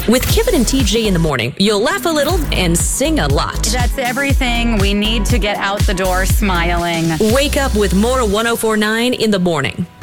With Kevin and TJ in the morning, you'll laugh a little and sing a lot. That's everything we need to get out the door smiling. Wake up with more 104.9 in the morning.